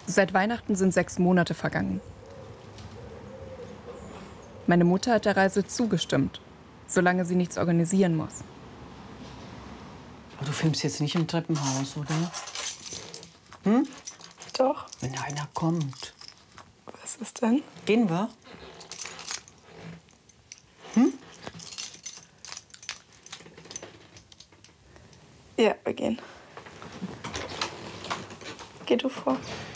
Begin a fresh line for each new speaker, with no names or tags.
Seit Weihnachten sind 6 Monate vergangen. Meine Mutter hat der Reise zugestimmt, solange sie nichts organisieren muss.
Aber du filmst jetzt nicht im Treppenhaus, oder?
Doch.
Wenn einer kommt.
Was ist denn?
Gehen wir?
Ja, wir gehen. Geh du vor.